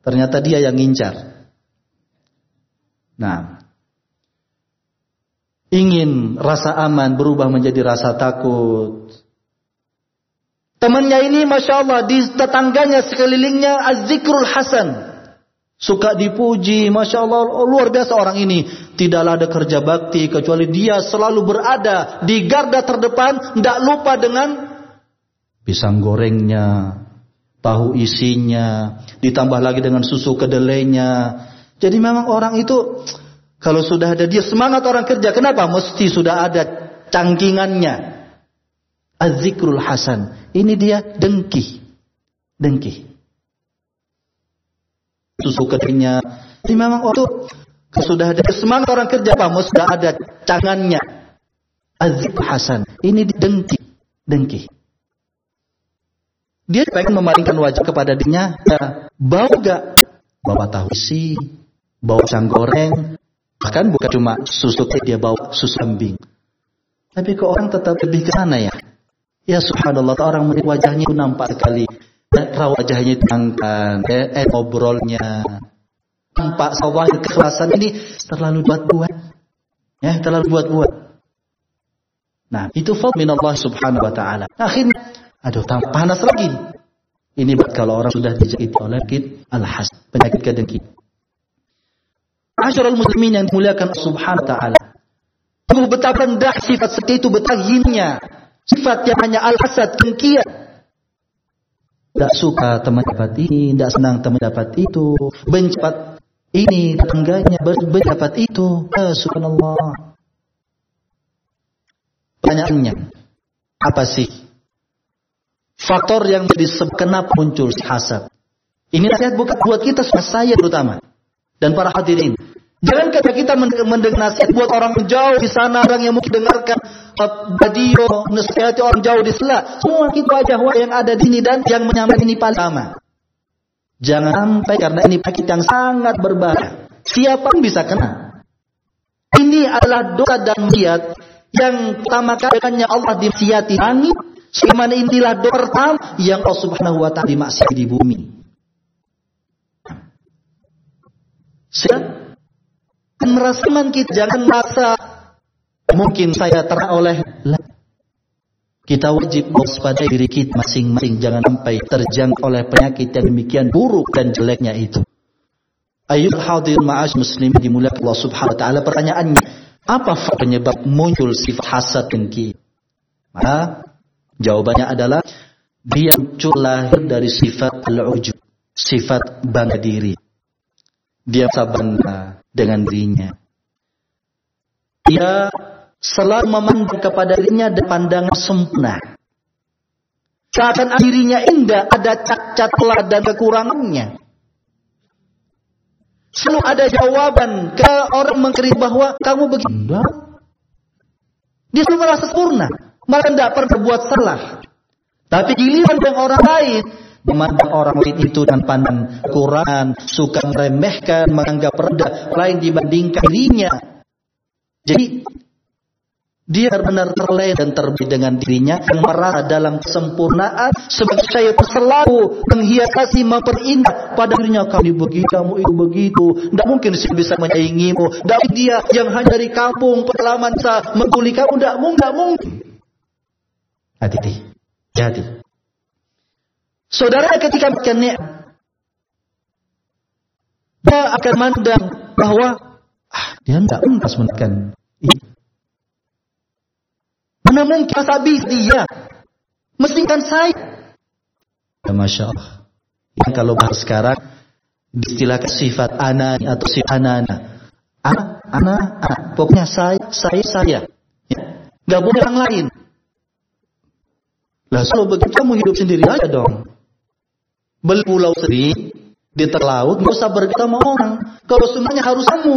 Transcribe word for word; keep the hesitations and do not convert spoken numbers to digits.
Ternyata dia yang ngincar. Nah, ingin rasa aman berubah menjadi rasa takut. Temannya ini Masya Allah, di tetangganya sekelilingnya az-zikrul hasan. Suka dipuji, Masya Allah, luar biasa orang ini. Tidaklah ada kerja bakti, kecuali dia selalu berada di garda terdepan, tidak lupa dengan pisang gorengnya, tahu isinya, ditambah lagi dengan susu kedelainya. Jadi memang orang itu, kalau sudah ada dia semangat orang kerja, kenapa? Mesti sudah ada cangkingannya. Az-zikrul hasan. Ini dia dengki. Dengki. Susu kedelainya. Jadi memang itu sudah ada semangat orang kerja, apa? Mesti ada cangannya. Az-zikrul hasan. Ini dengki. Dengki. Dia pengen memalingkan wajah kepada dirinya. Ya, bau gak? Bawa tahu isi, bau pisang goreng. Bahkan bukan cuma susu, dia bawa susu kambing. Tapi kok orang tetap lebih ke sana ya? Ya subhanallah, orang melihat wajahnya itu nampak sekali. Raut wajahnya diangkat, eh, ngobrolnya. Nampak sawah keikhlasan ini terlalu buat-buat. Ya, terlalu buat-buat. Nah, itu fadl min Allah subhanahu wa ta'ala. Akhirnya, aduh, tambah panas lagi. Ini buat kalau orang sudah dijangkiti oleh penyakit al-hasad, penyakit kedengki. Asyrul muslimin yang dimuliakan subhanahu wa ta'ala. Betapa rendah sifat seperti itu, betapa hinanya. Sifat yang hanya al-hasad, dengkian. Tidak suka teman dapat ini, tidak senang teman dapat itu. Benci dapat ini, tetangganya benci dapat itu. Ya, subhanallah. Pertanyaannya, apa sih faktor yang disebabkan kenapa muncul hasad? Ini nasihat bukan buat kita, saya terutama. Dan para hadirin. Jangan kata kita mendengar nasihat buat orang jauh di sana, orang yang mungkin dengarkan radio, nasihati orang jauh di sana. Semua kita wajah yang ada di sini dan yang menyampaikan ini paling sama. Jangan sampai, karena ini penyakit yang sangat berbahaya. Siapa pun bisa kena. Ini adalah dosa dan maksiat yang pertama kalinya Allah dimaksiati langit. Sebagaimana inilah dosa pertama yang Allah Subhanahu wa ta'ala dimaksiati di bumi. Siapa? Merasa iman kita, jangan merasa mungkin saya terkena oleh. Kita wajib waspadai diri kita masing-masing, jangan sampai terjangkit oleh penyakit yang demikian buruk dan jeleknya itu. Ayuhal hadirin ma'asy muslim dimuliakan Allah Subhanahu wa ta'ala. Pertanyaannya, apa penyebab muncul sifat hasad dengki? Maka jawabannya adalah dia muncul lahir dari sifat al-ujub, sifat bangga diri. Dia bangga dengan dirinya. Dia selalu memandang kepada dirinya dengan pandangan sempurna. Seakan dirinya indah, ada cacat celah dan kekurangannya. Selalu ada jawaban ke orang mengkritik bahwa kamu begini. Dia selalu merasa sempurna, malah tidak pernah berbuat salah. Tapi giliran dengan orang lain, memandang orang lain itu dengan pandang kekurangan, suka meremehkan, menganggap rendah lain dibandingkan dirinya. Jadi dia benar-benar terlena dan terbaik dengan dirinya, yang merasa dalam kesempurnaan sebagai syaitan selalu menghiasi, memperindah pada dirinya, kamu begitu, kamu itu begitu, tidak mungkin dia bisa menyaingimu, tidak dia yang hanya dari kampung pedalaman bisa mengguli kamu, tidak mungkin, tidak mungkin. Hati-hati, hati. Saudara ketika makan nikmat, dia akan memandang bahwa ah, dia tidak pantas makan ini. Mana mungkin masa habis dia, mesti kan saya. Ya, Masya Allah. Yang kalau bahas sekarang istilahkan sifat anani atau sifat anana. Ana, ana, ana. Pokoknya saya, saya, saya. Ya. Gak boleh orang lain. Lah kalau begitu kamu hidup sendiri aja dong. Beli pulau sendiri di terlaut, nggak usah bergaul sama orang. Kalau semuanya harus kamu.